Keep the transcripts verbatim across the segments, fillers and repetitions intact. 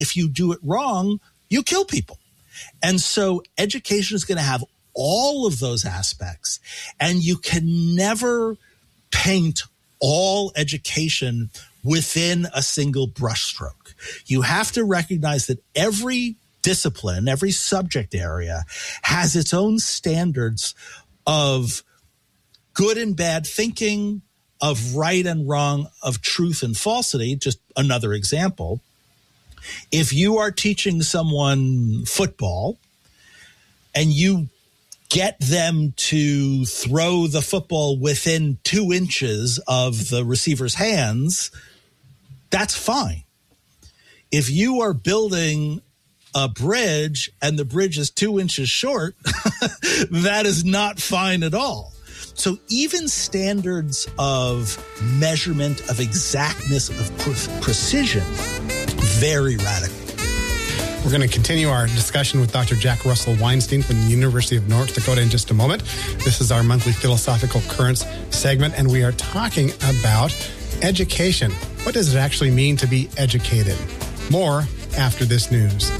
if you do it wrong, you kill people. And so education is going to have all of those aspects, and you can never paint all education within a single brushstroke. You have to recognize that every discipline, every subject area has its own standards of good and bad thinking, of right and wrong, of truth and falsity. Just another example. If you are teaching someone football and you get them to throw the football within two inches of the receiver's hands, that's fine. If you are building a bridge and the bridge is two inches short, that is not fine at all. So even standards of measurement, of exactness, of pre- precision, very radical. We're going to continue our discussion with Doctor Jack Russell Weinstein from the University of North Dakota in just a moment. This is our monthly Philosophical Currents segment, and we are talking about education. What does it actually mean to be educated? More after this news.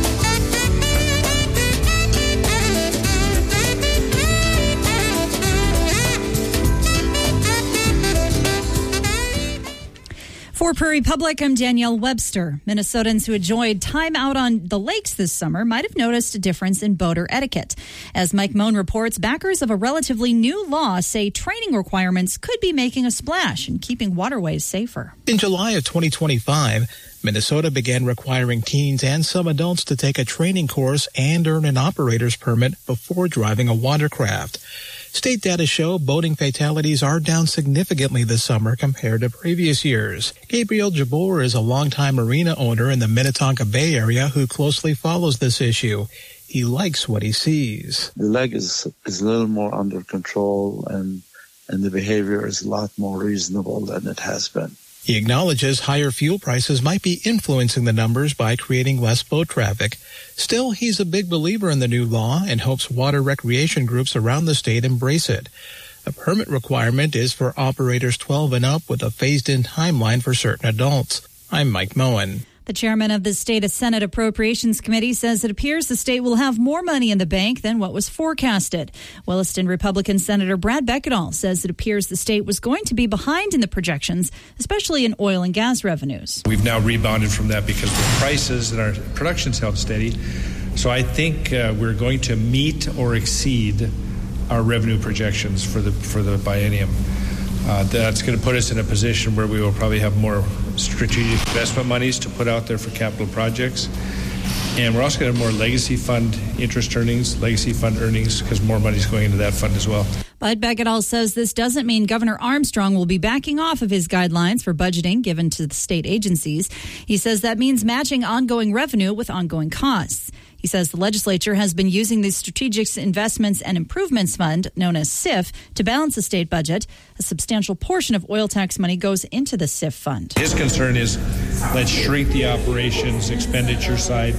For Prairie Public, I'm Danielle Webster. Minnesotans who enjoyed time out on the lakes this summer might have noticed a difference in boater etiquette. As Mike Moen reports, backers of a relatively new law say training requirements could be making a splash and keeping waterways safer. In July of twenty twenty-five, Minnesota began requiring teens and some adults to take a training course and earn an operator's permit before driving a watercraft. State data show boating fatalities are down significantly this summer compared to previous years. Gabriel Jabor is a longtime marina owner in the Minnetonka Bay area who closely follows this issue. He likes what he sees. The leg is, is a little more under control, and, and the behavior is a lot more reasonable than it has been. He acknowledges higher fuel prices might be influencing the numbers by creating less boat traffic. Still, he's a big believer in the new law and hopes water recreation groups around the state embrace it. A permit requirement is for operators twelve and up with a phased-in timeline for certain adults. I'm Mike Moen. The chairman of the State Senate Appropriations Committee says it appears the state will have more money in the bank than what was forecasted. Williston Republican Senator Brad Beckedahl says it appears the state was going to be behind in the projections, especially in oil and gas revenues. We've now rebounded from that because the prices and our production's held steady. So I think uh, we're going to meet or exceed our revenue projections for the for the biennium. Uh, that's going to put us in a position where we will probably have more strategic investment monies to put out there for capital projects. And we're also going to have more legacy fund interest earnings, legacy fund earnings, because more money is going into that fund as well. But Beckedahl says this doesn't mean Governor Armstrong will be backing off of his guidelines for budgeting given to the state agencies. He says that means matching ongoing revenue with ongoing costs. He says the legislature has been using the Strategic Investments and Improvements Fund, known as S I F, to balance the state budget. A substantial portion of oil tax money goes into the S I F fund. His concern is let's shrink the operations expenditure side,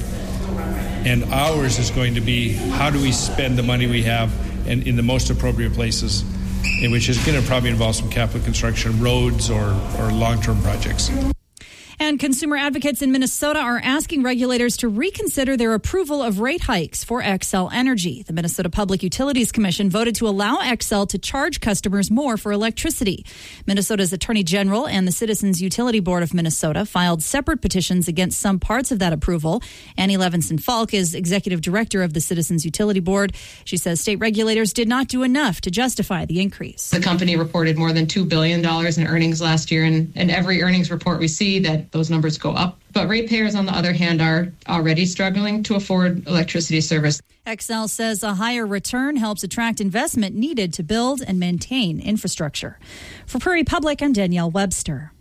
and ours is going to be how do we spend the money we have and in the most appropriate places, in which is going to probably involve some capital construction, roads, or, or long-term projects. And consumer advocates in Minnesota are asking regulators to reconsider their approval of rate hikes for Xcel Energy. The Minnesota Public Utilities Commission voted to allow Xcel to charge customers more for electricity. Minnesota's Attorney General and the Citizens Utility Board of Minnesota filed separate petitions against some parts of that approval. Annie Levinson-Falk is executive director of the Citizens Utility Board. She says state regulators did not do enough to justify the increase. The company reported more than two billion dollars in earnings last year, and, and every earnings report we see that those numbers go up. But ratepayers, on the other hand, are already struggling to afford electricity service. Xcel says a higher return helps attract investment needed to build and maintain infrastructure. For Prairie Public, I'm Danielle Webster.